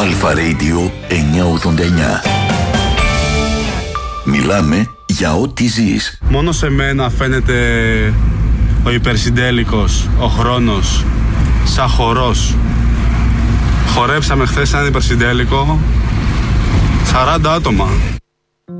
Αλφα Radio 989. Μιλάμε για ό,τι ζεις. Μόνο σε μένα φαίνεται ο υπερσυντέλικος, ο χρόνος, σαν χορός. Χορέψαμε χθες έναν υπερσυντέλικο 40 άτομα.